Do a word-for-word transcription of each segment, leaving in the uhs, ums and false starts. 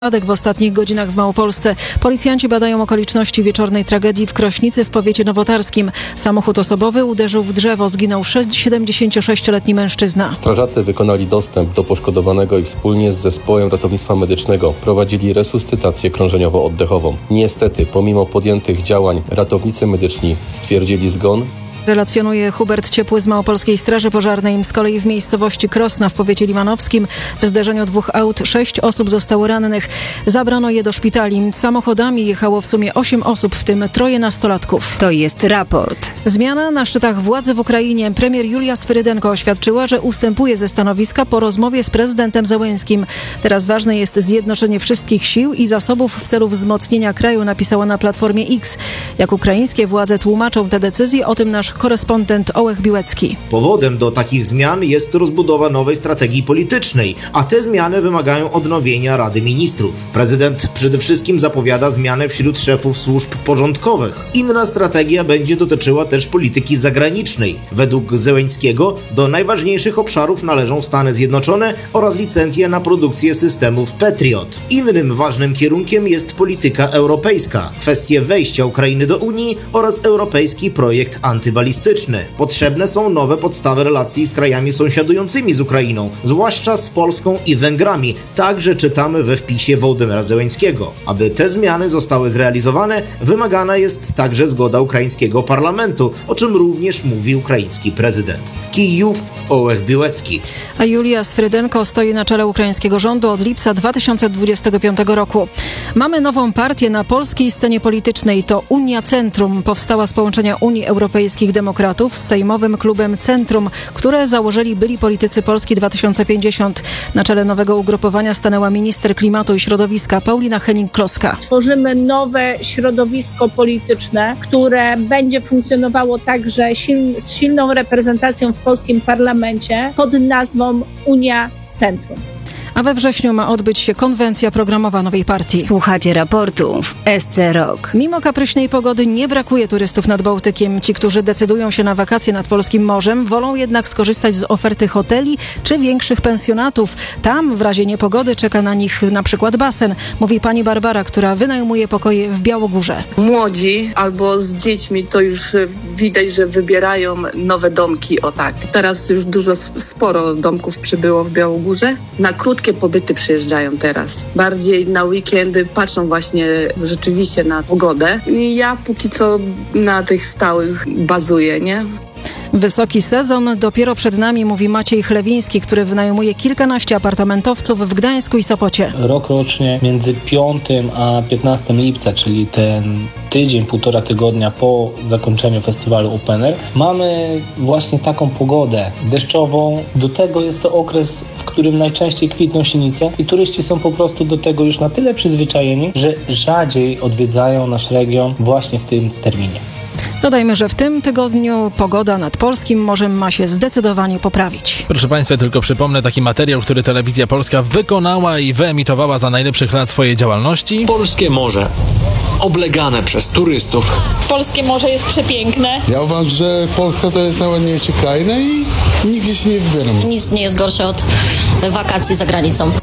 Wypadek w ostatnich godzinach w Małopolsce. Policjanci badają okoliczności wieczornej tragedii w Krośnicy w powiecie nowotarskim. Samochód osobowy uderzył w drzewo. Zginął siedemdziesięciosześcioletni mężczyzna. Strażacy wykonali dostęp do poszkodowanego i wspólnie z zespołem ratownictwa medycznego prowadzili resuscytację krążeniowo-oddechową. Niestety, pomimo podjętych działań, ratownicy medyczni stwierdzili zgon. Relacjonuje Hubert Ciepły z Małopolskiej Straży Pożarnej. Z kolei w miejscowości Krosna w powiecie limanowskim w zderzeniu dwóch aut sześć osób zostało rannych. Zabrano je do szpitali. Samochodami jechało w sumie osiem osób, w tym troje nastolatków. To jest raport. Zmiana na szczytach władzy w Ukrainie. Premier Julia Swyrydenko oświadczyła, że ustępuje ze stanowiska po rozmowie z prezydentem Zełenskim. Teraz ważne jest zjednoczenie wszystkich sił i zasobów w celu wzmocnienia kraju, napisała na Platformie X. Jak ukraińskie władze tłumaczą te decyzje, o tym nasz korespondent Ołech Biłecki. Powodem do takich zmian jest rozbudowa nowej strategii politycznej, a te zmiany wymagają odnowienia Rady Ministrów. Prezydent przede wszystkim zapowiada zmianę wśród szefów służb porządkowych. Inna strategia będzie dotyczyła też polityki zagranicznej. Według Zełenskiego do najważniejszych obszarów należą Stany Zjednoczone oraz licencje na produkcję systemów Patriot. Innym ważnym kierunkiem jest polityka europejska, kwestie wejścia Ukrainy do Unii oraz europejski projekt antybalistyczny. Potrzebne są nowe podstawy relacji z krajami sąsiadującymi z Ukrainą, zwłaszcza z Polską i Węgrami. Także czytamy we wpisie Wołodymyra Zełenskiego. Aby te zmiany zostały zrealizowane, wymagana jest także zgoda ukraińskiego parlamentu, o czym również mówi ukraiński prezydent. Kijów, Ołech Biłecki. A Julia Swyrydenko stoi na czele ukraińskiego rządu od lipca dwa tysiące dwudziestego piątego roku. Mamy nową partię na polskiej scenie politycznej. To Unia Centrum. Powstała z połączenia Unii Europejskich Demokratów z sejmowym klubem Centrum, które założyli byli politycy Polski dwa tysiące pięćdziesiąt. Na czele nowego ugrupowania stanęła minister klimatu i środowiska Paulina Henning-Kloska. Tworzymy nowe środowisko polityczne, które będzie funkcjonowało także siln- z silną reprezentacją w polskim parlamencie pod nazwą Unia Centrum. A we wrześniu ma odbyć się konwencja programowa nowej partii. Słuchacie raportu w S C Rock. Mimo kapryśnej pogody nie brakuje turystów nad Bałtykiem. Ci, którzy decydują się na wakacje nad polskim morzem, wolą jednak skorzystać z oferty hoteli czy większych pensjonatów. Tam w razie niepogody czeka na nich na przykład basen, mówi pani Barbara, która wynajmuje pokoje w Białogórze. Młodzi albo z dziećmi to już widać, że wybierają nowe domki, o tak. Teraz już dużo, sporo domków przybyło w Białogórze. Na krótkie pobyty przyjeżdżają teraz. Bardziej na weekendy patrzą właśnie rzeczywiście na pogodę. I ja póki co na tych stałych bazuję, nie? Wysoki sezon dopiero przed nami, mówi Maciej Chlewiński, który wynajmuje kilkanaście apartamentowców w Gdańsku i Sopocie. Rokrocznie między piątym a piętnastym lipca, czyli ten tydzień, półtora tygodnia po zakończeniu festiwalu Open Air, mamy właśnie taką pogodę deszczową. Do tego jest to okres, w którym najczęściej kwitną sinice i turyści są po prostu do tego już na tyle przyzwyczajeni, że rzadziej odwiedzają nasz region właśnie w tym terminie. Dodajmy, że w tym tygodniu pogoda nad polskim morzem ma się zdecydowanie poprawić. Proszę Państwa, tylko przypomnę taki materiał, który Telewizja Polska wykonała i wyemitowała za najlepszych lat swojej działalności. Polskie morze oblegane przez turystów. Polskie morze jest przepiękne. Ja uważam, że Polska to jest najładniejszy kraj, no i nigdzie się nie wybieram. Nic nie jest gorsze od wakacji za granicą.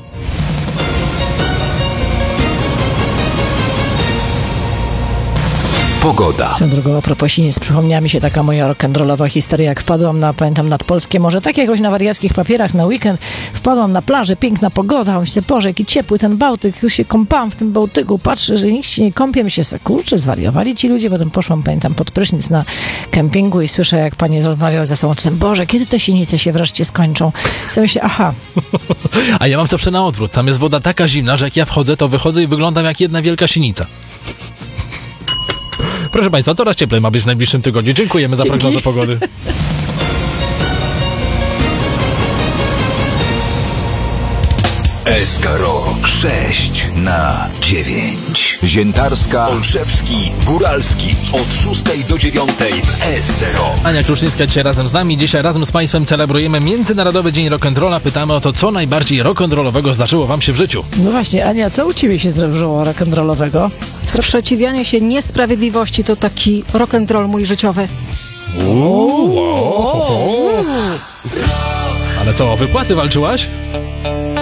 Pogoda. Swoją drogą, a propos sinic, przypomniała mi się taka moja rock'n'rollowa historia, jak wpadłam na, pamiętam, nad polskie morze, tak jakoś na wariackich papierach na weekend, wpadłam na plażę, piękna pogoda, myślę, Boże, jaki ciepły ten Bałtyk, już się kąpałam w tym Bałtyku, patrzę, że nikt się nie kąpie, myślę sobie, kurczę, zwariowali ci ludzie, potem poszłam, pamiętam, pod prysznic na kempingu i słyszę, jak panie rozmawiały ze sobą, to Boże, kiedy te sinice się wreszcie skończą? I sobie myślę, aha. A ja mam zawsze na odwrót, tam jest woda taka zimna, że jak ja wchodzę, to wychodzę i wyglądam jak jedna wielka sinica. Proszę Państwa, coraz cieplej ma być w najbliższym tygodniu. Dziękujemy za Dzięki. prognozę pogody. S K Rock sześć na dziewięć. Ziętarska, Olszewski, Góralski. Od szóstej do dziewiątej w S C Rock. Ania Klusznicka dzisiaj razem z nami. Dzisiaj razem z Państwem celebrujemy Międzynarodowy Dzień Rock'n'Rolla. Pytamy o to, co najbardziej rock'n'rollowego zdarzyło Wam się w życiu. No właśnie, Ania, co u ciebie się zdarzyło rock'n'rollowego? Sprzeciwianie się niesprawiedliwości to taki rock'n'roll mój życiowy. Uuu, wow. Ale co, o wypłaty walczyłaś?